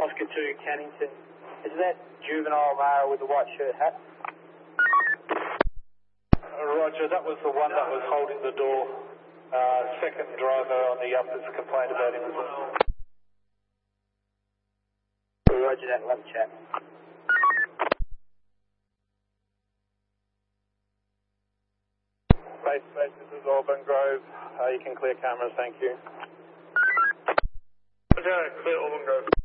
Oscar 2, Cannington. Is that juvenile male with the white shirt hat? Roger, that was the one that was holding the door. Second driver on the up that's complained about him as well. Roger that, love chat. Base, this is Auburn Grove. You can clear cameras, thank you. Okay, clear Auburn Grove.